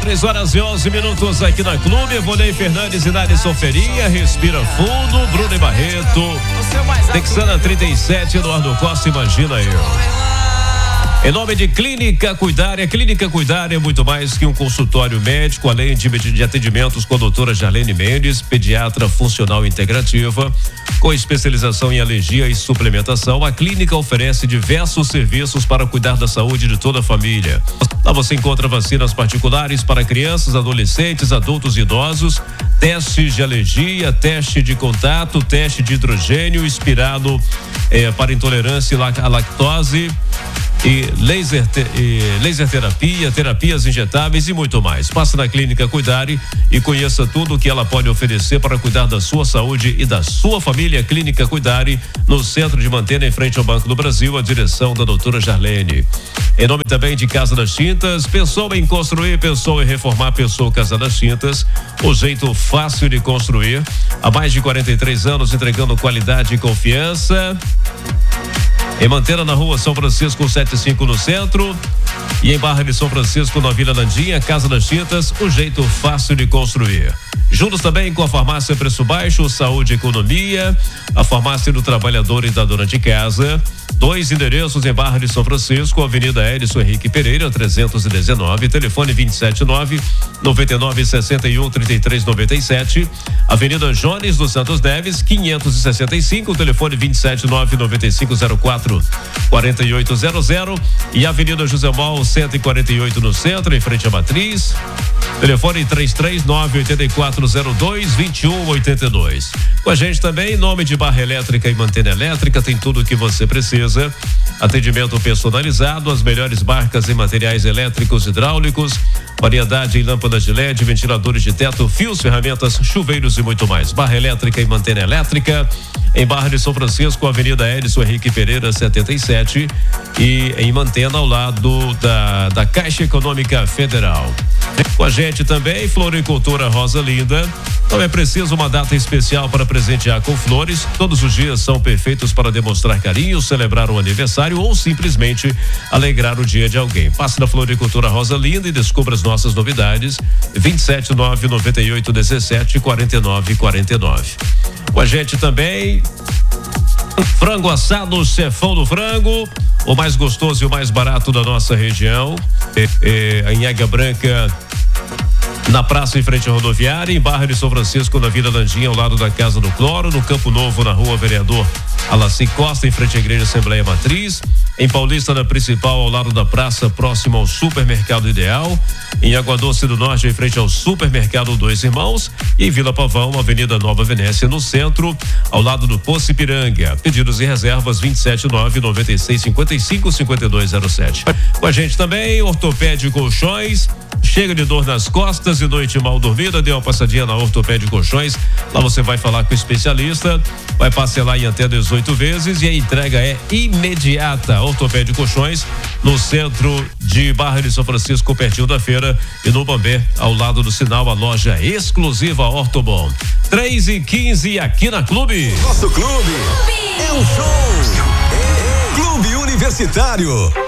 3h11 aqui na Clube. Volney Fernandes e Nalisson Ferinha. Respira fundo. Bruno e Barreto. Texana 37, Eduardo Costa, imagina eu. Em nome de Clínica Cuidar, a Clínica Cuidar é muito mais que um consultório médico, além de atendimentos com a doutora Jarlene Mendes, pediatra funcional integrativa, com especialização em alergia e suplementação. A clínica oferece diversos serviços para cuidar da saúde de toda a família. Lá você encontra vacinas particulares para crianças, adolescentes, adultos e idosos, testes de alergia, teste de contato, teste de hidrogênio, expirado para intolerância à lactose, e laser terapia, terapias injetáveis e muito mais. Passe na Clínica Cuidare e conheça tudo o que ela pode oferecer para cuidar da sua saúde e da sua família. Clínica Cuidare, no centro de Mantena, em frente ao Banco do Brasil, a direção da doutora Jarlene. Em nome também de Casa das Tintas, pensou em construir, pensou em reformar, pensou Casa das Tintas, o jeito fácil de construir. Há mais de 43 anos entregando qualidade e confiança. Em Mantena, na rua São Francisco 75 no centro, e em Barra de São Francisco na Vila Landinha. Casa das Tintas, o jeito fácil de construir. Juntos também com a farmácia Preço Baixo, Saúde e Economia, a farmácia do trabalhador e da dona de casa. 2 endereços em Barra de São Francisco, Avenida Edson Henrique Pereira 319, telefone 27999613397, Avenida Jones dos Santos Neves 565, telefone 27995044800, e Avenida José Mal 148 no centro, em frente à Matriz, telefone 33984022182. Com a gente também, em nome de Barra Elétrica e Mantena Elétrica, tem tudo o que você precisa. Atendimento personalizado, as melhores marcas em materiais elétricos e hidráulicos, variedade em lâmpadas de LED, ventiladores de teto, fios, ferramentas, chuveiros e muito mais. Barra Elétrica e Mantena Elétrica, em Barra de São Francisco, Avenida Edson Henrique Pereira 77, e em Mantena, ao lado da Caixa Econômica Federal. Com a gente também, Floricultura Rosa Linda. Não é preciso uma data especial para presentear com flores. Todos os dias são perfeitos para demonstrar carinho, celebrar um aniversário ou simplesmente alegrar o dia de alguém. Passe na Floricultura Rosa Linda e descubra as nossas novidades. 27998174949. Com a gente também, frango assado, Chefão do Frango, o mais gostoso e o mais barato da nossa região. Em Águia Branca, na praça em frente à rodoviária, em Barra de São Francisco, na Vila Landinha, ao lado da Casa do Cloro, no Campo Novo, na rua Vereador Alaci Costa, em frente à Igreja Assembleia Matriz, em Paulista, na Principal, ao lado da praça, próximo ao Supermercado Ideal, em Água Doce do Norte, em frente ao Supermercado Dois Irmãos, e em Vila Pavão, Avenida Nova Venécia, no centro, ao lado do Poço Ipiranga. Pedidos e reservas 27996555207. Com a gente também, Ortopédia Colchões. Chega de dor nas costas e noite mal dormida, dê uma passadinha na Ortopédia Colchões. Lá você vai falar com o especialista, vai parcelar em até 18 vezes e a entrega é imediata. Ortopédia Colchões, no centro de Barra de São Francisco, pertinho da feira, e no Bambé, ao lado do sinal, a loja exclusiva Ortobon. 3h15 aqui na Clube. Nosso clube é um show. Clube Universitário.